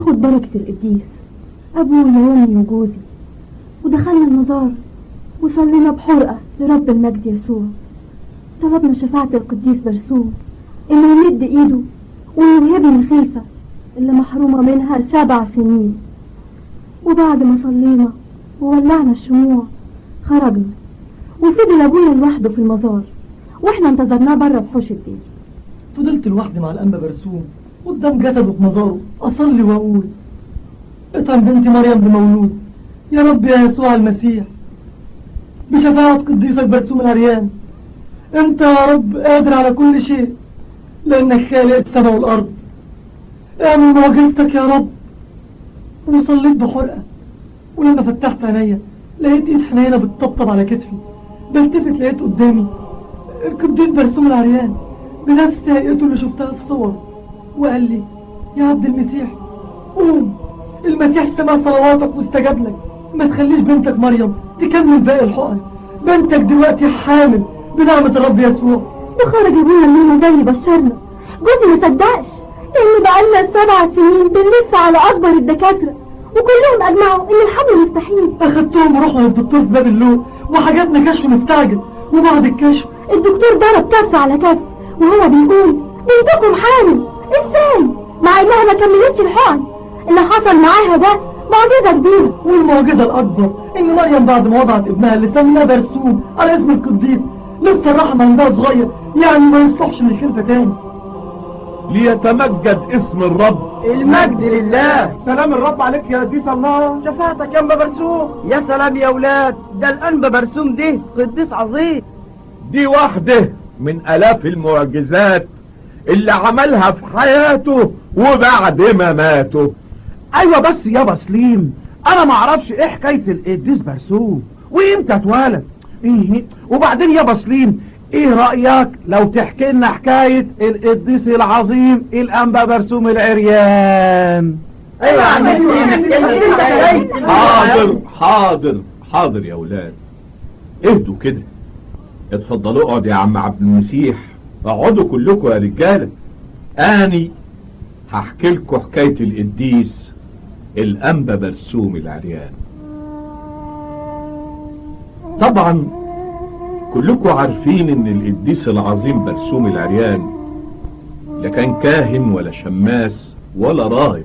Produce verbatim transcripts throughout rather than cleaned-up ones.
خد بركة القديس أبويا وأمي وجوزي، ودخلنا المزار وصلينا بحرقة لرب المجد يسوع. طلبنا شفاعة القديس برسوم إنه يمد إيده ويوهبنا الخلفة اللي محرومة منها سبع سنين. وبعد ما صلينا وولعنا الشموع خرجنا، وفضل أبويا لوحده في المزار وإحنا انتظرناه بره بحوش البيت. فضلت لوحدي مع الأنبا برسوم قدام جسده في مزاره أصلي وأقول: اطعم بنتي مريم بمولود يا رب يا يسوع المسيح بشفاعة قديسك برسوم العريان. انت يا رب قادر على كل شيء لأنك خالق السماء والأرض. اعمل معجزتك يا رب. وصليت بحرقة، ولما فتحت عينيا لقيت ايد حنينة بتطبطب على كتفي. بلتفت لقيت قدامي القديس برسوم العريان بنفس هيئته اللي شفتها في صور، وقال لي: يا عبد المسيح قوم، المسيح سمع صلواتك واستجاب لك. ما تخليش بنتك مريم تكمل باقي الحقن، بنتك دلوقتي حامل بنعمة الرب يسوع. وخرج ابونا منه زي بشرنا. جوزي ما صدقش لان بقالنا سبع سنين بنلف على اكبر الدكاترة وكلهم اجمعوا ان الحمل مستحيل. اخدتهم ورحنا للدكتور في باب اللوق وحجزنا كشف مستعجل، وبعد الكشف الدكتور ضرب كف على كف وهو بيقول: بنتكم حامل. ازاي مع انها ما كملتش الحقن؟ اللي حصل معاها ده معجزة كبيرة. والمعجزة الأكبر إن مريم بعد ما وضعت ابنها اللي سماه برسوم على اسم القديس لسه الرحم عندها صغير، يعني ما يصلحش للخلفة تاني. ليتمجد اسم الرب. المجد لله. سلام الرب عليك يا قديس الله. شفاعتك يا انبا برسوم. يا سلام يا ولاد، ده الانبا برسوم ده قديس عظيم. دي واحدة من آلاف المعجزات اللي عملها في حياته وبعد ما ماته. ايوه بس يابا سليم، انا ما اعرفش ايه حكايه القديس برسوم وامتى اتولد. ايه وبعدين يابا سليم، ايه رايك لو تحكي لنا حكايه القديس العظيم الانبا برسوم العريان؟ ايوه حاضر حاضر حاضر يا ولاد، اهدوا كده. اتفضلوا اقعد يا عم عبد المسيح، اقعدوا كلكم يا رجاله. اني هحكي لكم حكايه القديس الانبا برسوم العريان. طبعا كلكم عارفين ان القديس العظيم برسوم العريان لا كان كاهن ولا شماس ولا راهب،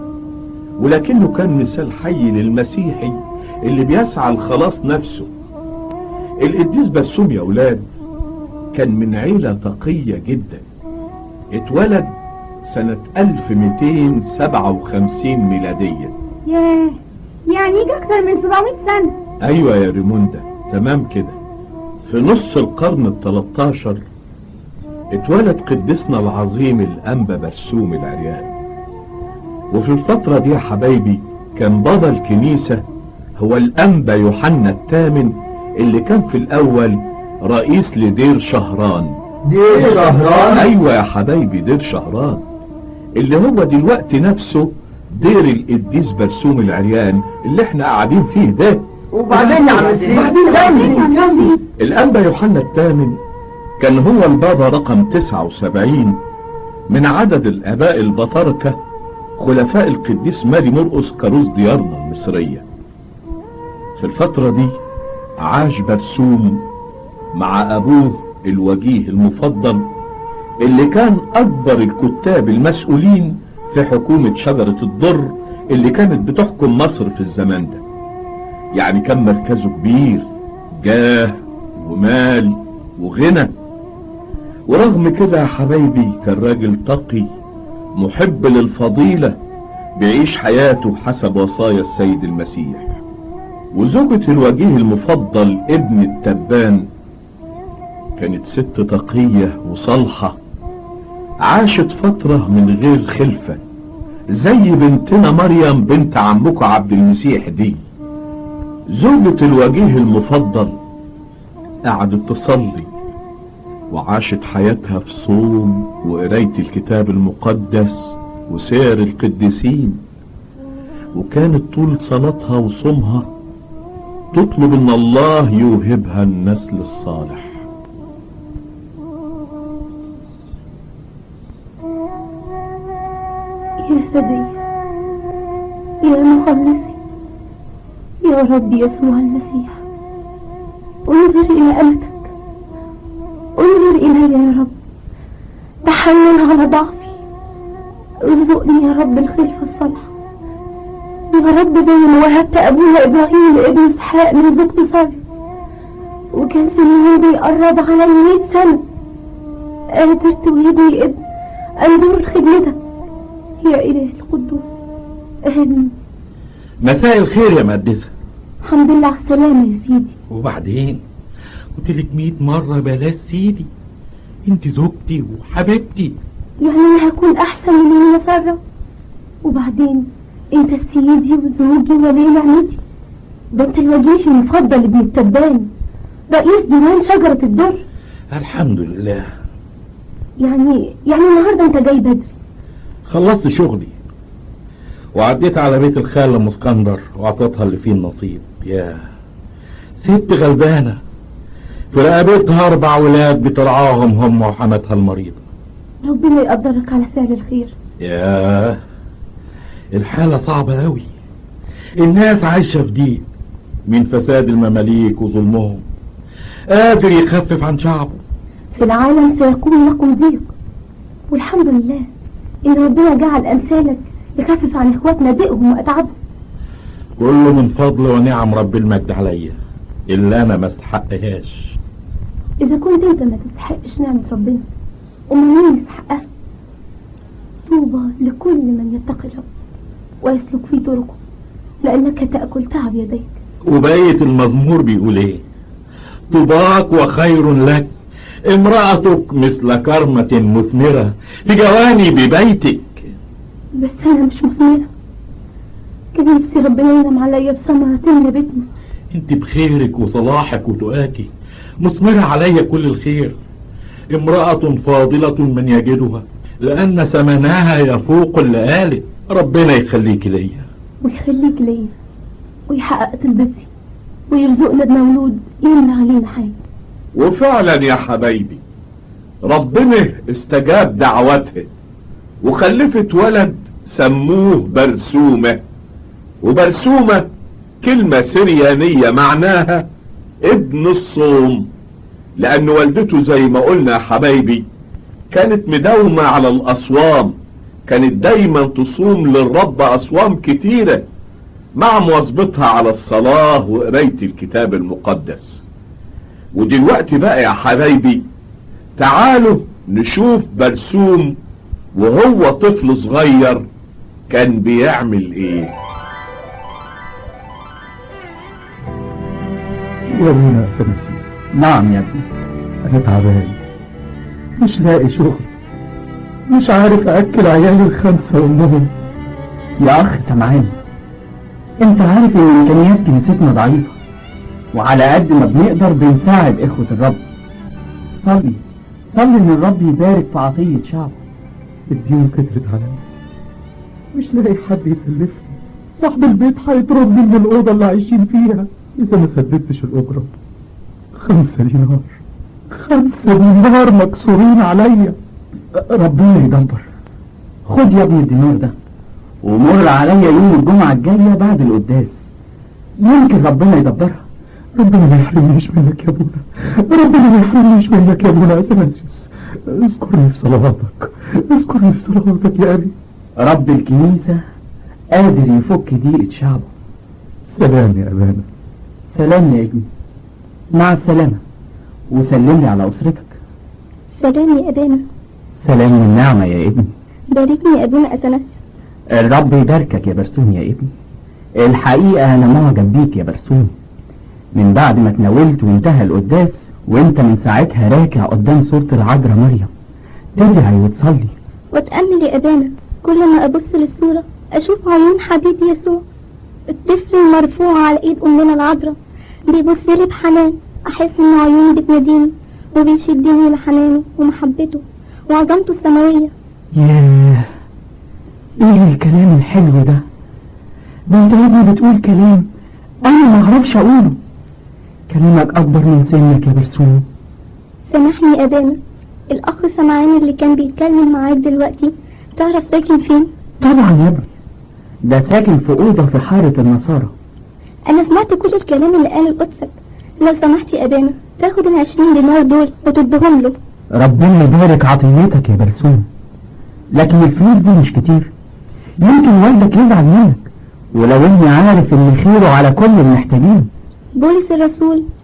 ولكنه كان مثال حي للمسيحي اللي بيسعى لخلاص نفسه. القديس برسوم يا ولاد كان من عيلة تقية جدا. اتولد سنة ألف ومئتين وسبعة وخمسين ميلادية. ياه، يعني يجي اكتر من سبعمائة سنة. ايوه يا ريموندا، تمام كده. في نص القرن التلتاشر اتولد قديسنا العظيم الانبا برسوم العريان. وفي الفترة دي يا حبايبي كان بابا الكنيسة هو الانبا يوحنا الثامن، اللي كان في الاول رئيس لدير شهران. دير شهران؟ ايوه يا حبايبي، دير شهران اللي هو دلوقتي نفسه دير القديس برسوم العريان اللي احنا قاعدين فيه ده. وبعدين يا عم سليم بعدين الانبا يوحنا الثامن كان هو البابا رقم تسعة وسبعين من عدد الاباء البطاركة خلفاء القديس ماري مرقس كاروس ديارنا المصرية. في الفترة دي عاش برسوم مع ابوه الوجيه المفضل اللي كان اكبر الكتاب المسؤولين في حكومة شجرة الدر اللي كانت بتحكم مصر في الزمان ده. يعني كان مركزه كبير، جاه ومال وغنى. ورغم كده يا حبايبي كان راجل تقي محب للفضيلة بيعيش حياته حسب وصايا السيد المسيح. وزوجة الوجيه المفضل ابن التبان كانت ست تقية وصالحة، عاشت فترة من غير خلفة زي بنتنا مريم بنت عمكم عبد المسيح دي. زوجة الوجيه المفضل قعدت تصلي وعاشت حياتها في صوم وقراية الكتاب المقدس وسير القديسين، وكانت طول صلاتها وصومها تطلب ان الله يوهبها النسل الصالح. يا سيدي يا مخلصي يا رب يسوع المسيح، انظر إلى أمتك، انظر إلي يا رب، تحنن على ضعفي، ارزقني يا رب الخلفة الصالحة يا رب، زي ما وهبت أبونا إبراهيم لابن إسحاق من زوجته سارة، وكان سنين بيقرب على مئة سنة، قادر توهبني ابن أنظر لخدمتك يا إله القدوس. آمين. مساء الخير يا مقدسة. الحمد لله على السلامة يا سيدي. وبعدين قلتلك مئة مرة بلاش سيدي، انت زوجتي وحبيبتي. يعني انا هكون احسن من اللي سارة؟ وبعدين انت سيدي وزوجي ولي نعمتي، ده انت الوجيه المفضل ابن التبان، رئيس ديوان شجرة الدر. الحمد لله. يعني يعني النهاردة انت جاي بدري؟ خلصت شغلي وعديت على بيت الخال ام اسكندر واعطيتها اللي فيه النصيب. يا ست غلبانة في رقبتها اربع ولاد بترعاهم هم وحماتها المريضة. ربنا يقدرك على فعل الخير. ياه الحالة صعبة قوي، الناس عايشة في ضيق من فساد المماليك وظلمهم، قادر يخفف عن شعبه. في العالم سيكون لكم ضيق، والحمد لله ان ربنا جعل امثالك يخفف عن اخواتنا ضيقهم واتعبهم. كله من فضل ونعم رب المجد عليا اللي انا ما استحقهاش. اذا كنت انت ما تستحقش نعمة ربنا، امال مين يستحقها؟ طوبى لكل من يتقي الرب ويسلك في طرقه، لانك تأكل تعب يديك. وبقية المزمور بيقول ايه؟ طوباك وخير لك امرأتك مثل كرمة مثمرة في جوانب بيتك. بس انا مش مثمرة، كان نفسي ربنا ينعم عليا بثمرة تملى بيتنا. انت بخيرك وصلاحك وتقاكي مثمرة عليا كل الخير، امرأة فاضلة من يجدها لأن ثمنها يفوق اللي قالت. ربنا يخليك ليا ويخليك ليا ويحقق طلبتي ويرزقنا بمولود يمنع علينا حاجة. وفعلا يا حبايبي ربنا استجاب دعوتها وخلفت ولد سموه برسومة. وبرسومة كلمة سريانية معناها ابن الصوم، لأن والدته زي ما قلنا يا حبايبي كانت مداومة على الأصوام، كانت دايما تصوم للرب أصوام كتيرة مع مواظبتها على الصلاة وقراية الكتاب المقدس. ودلوقتي بقى يا حبايبي تعالوا نشوف برسوم وهو طفل صغير كان بيعمل ايه. يا ابونا سمسيس. نعم يا ابني. انا تعبان، مش لاقي شغل، مش عارف اكل عيالي الخمسة وامهم. يا اخ سمعان، انت عارف ان امكانيات كنيستنا ضعيفة، وعلى قد ما بنقدر بنساعد اخوة الرب. صلي صلي ان الرب يبارك في عطية شعبه. الديون كترت عليا، مش لاقي حد يسلفني، صاحب البيت هيطردني من الأوضة اللي عايشين فيها إذا ما سددتش الأجرة. خمسة دينار خمسة دينار مكسورين عليا. ربنا يدبر. خد يا ابني الدينار ده ومر عليا يوم الجمعة الجاية بعد القداس، يمكن ربنا يدبرها. ربنا ما يحرمنيش منك يا ابونا، ربنا ما يحرمنيش منك يا ابونا اثناسيوس. اذكرني في صلواتك، اذكرني في صلواتك يا ابي. رب الكنيسة قادر يفك ضيقة شعبه. سلام يا ابانا. سلام يا ابني، مع السلامة، وسلم لي على أسرتك. سلام يا أبانا. سلام والنعمة يا ابني. باركني يا أبونا أثناسيوس. الرب يباركك يا برسوم يا ابني. الحقيقة أنا معجب بيك يا برسوم، من بعد ما تناولت وانتهى القداس وانت من ساعتها راكع قدام صورة العذراء مريم تدعي وتصلي وتأمل يا أبانا. كل ما أبص للصورة أشوف عيون حبيبي يسوع، الطفل المرفوع على إيد أمنا العذراء بيبص لي بحنان، أحس إن عيوني بتناديني وبيشدني لحنانه ومحبته وعظمته السماوية. ياه، ايه الكلام الحلو ده؟ ده انت يا ابني بتقول كلام انا ما اعرفش اقوله. كلامك اكبر من سنك يا برسوم. سامحني يا أبانا، الأخ سمعان اللي كان بيتكلم معاك دلوقتي تعرف ساكن فين؟ طبعا يا ابني، ده ساكن في أوضة في حارة النصارى. انا سمعت كل الكلام اللي قاله القدسك. لو سمحت يا ابانا تاخد العشرين دينار دول وتدهم له. ربنا يبارك عطيتك يا برسوم، لكن الفلوس دي مش كتير، يمكن والدك يزعل منك، ولو اني عارف ان خيره على كل المحتاجين. بولس الرسول